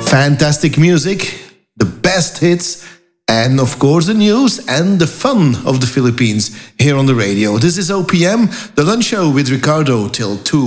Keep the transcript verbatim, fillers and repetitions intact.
Fantastic music, the best hits, and of course the news and the fun of the Philippines here on the radio. This is O P M, the lunch show with Ricardo till two.